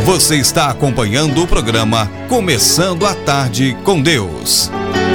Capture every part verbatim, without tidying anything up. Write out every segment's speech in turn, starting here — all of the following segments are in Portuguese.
Você está acompanhando o programa Começando a Tarde com Deus.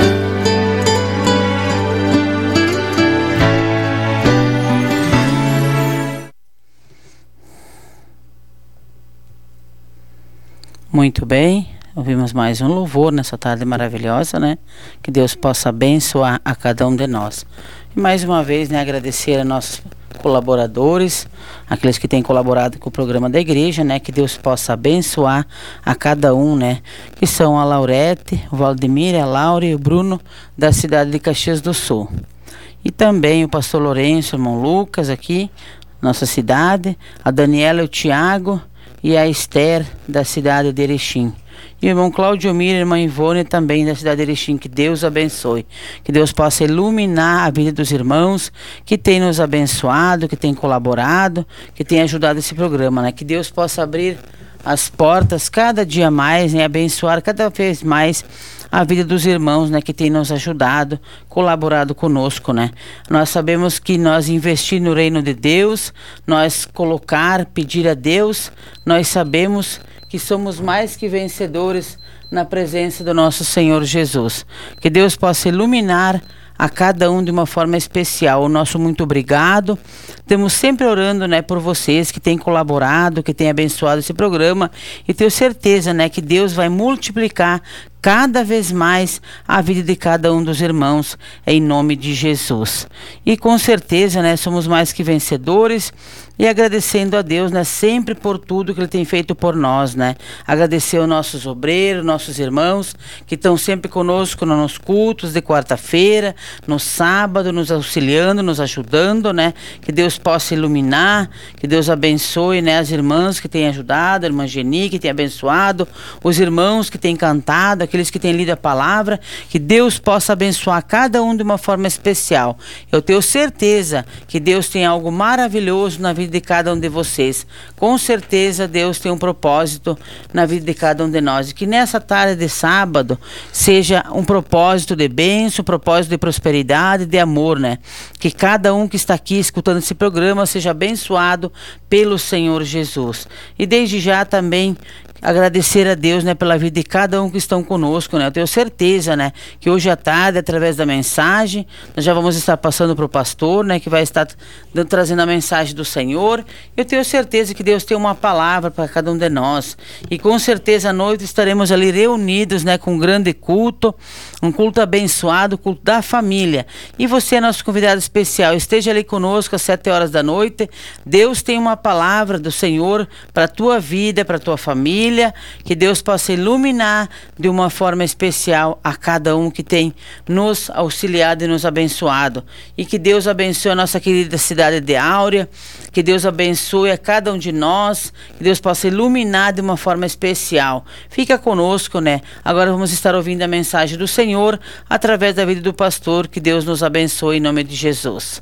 Muito bem, ouvimos mais um louvor nessa tarde maravilhosa, né? Que Deus possa abençoar a cada um de nós. E mais uma vez, né, agradecer a nossos colaboradores, aqueles que têm colaborado com o programa da igreja, né? Que Deus possa abençoar a cada um, né? Que são a Laurete, o Valdemir, a Laura e o Bruno, da cidade de Caxias do Sul. E também o pastor Lourenço, o irmão Lucas aqui, nossa cidade, a Daniela e o Tiago, e a Esther, da cidade de Erechim. E o irmão Claudio Mir e a irmã Ivone, também da cidade de Erechim. Que Deus abençoe. Que Deus possa iluminar a vida dos irmãos que têm nos abençoado, que têm colaborado, que têm ajudado esse programa, né? Que Deus possa abrir as portas cada dia mais, né? Abençoar cada vez mais a vida dos irmãos, né, que tem nos ajudado, colaborado conosco, né? Nós sabemos que nós investir no reino de Deus, nós colocar, pedir a Deus, nós sabemos que somos mais que vencedores na presença do nosso Senhor Jesus. Que Deus possa iluminar a cada um de uma forma especial. O nosso muito obrigado. Estamos sempre orando, né, por vocês que têm colaborado, que têm abençoado esse programa, e tenho certeza, né, que Deus vai multiplicar cada vez mais a vida de cada um dos irmãos, em nome de Jesus. E com certeza, né, somos mais que vencedores, e agradecendo a Deus, né, sempre por tudo que Ele tem feito por nós, né? Agradecer aos nossos obreiros, nossos irmãos, que estão sempre conosco nos cultos de quarta-feira, no sábado, nos auxiliando, nos ajudando, né? Que Deus possa iluminar, que Deus abençoe, né, as irmãs que têm ajudado, a irmã Geni, que tem abençoado, os irmãos que têm cantado, aqueles que têm lido a palavra, que Deus possa abençoar cada um de uma forma especial. Eu tenho certeza que Deus tem algo maravilhoso na vida de cada um de vocês. Com certeza Deus tem um propósito na vida de cada um de nós. E que nessa tarde de sábado seja um propósito de bênção, um propósito de prosperidade, de amor, né? Que cada um que está aqui escutando esse programa seja abençoado pelo Senhor Jesus. E desde já também agradecer a Deus, né, pela vida de cada um que estão conosco, né? Eu tenho certeza, né, que hoje à tarde, através da mensagem, nós já vamos estar passando para o pastor, né, que vai estar dando, trazendo a mensagem do Senhor. Eu tenho certeza que Deus tem uma palavra para cada um de nós. E com certeza à noite estaremos ali reunidos, né, com um grande culto, um culto abençoado, culto da família. E você é nosso convidado especial, esteja ali conosco às sete horas da noite. Deus tem uma palavra do Senhor para a tua vida, para a tua família. Que Deus possa iluminar de uma forma especial a cada um que tem nos auxiliado e nos abençoado. E que Deus abençoe a nossa querida cidade de Áurea, que Deus abençoe a cada um de nós, que Deus possa iluminar de uma forma especial. Fica conosco, né? Agora vamos estar ouvindo a mensagem do Senhor através da vida do pastor. Que Deus nos abençoe em nome de Jesus.